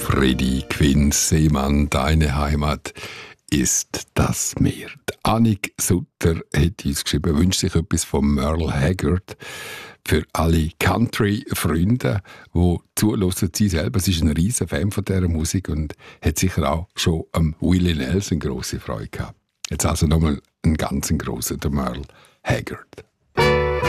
Freddy Quinn, Seemann, deine Heimat ist das Meer. Die Annik Sutter hat uns geschrieben, wünscht sich etwas von Merle Haggard für alle Country-Freunde, die zuhören. Sie selber sie ist ein riesen Fan von dieser Musik und hat sicher auch schon am Willie Nelson grosse Freude gehabt. Jetzt also nochmal einen ganz grossen, der Merle Haggard.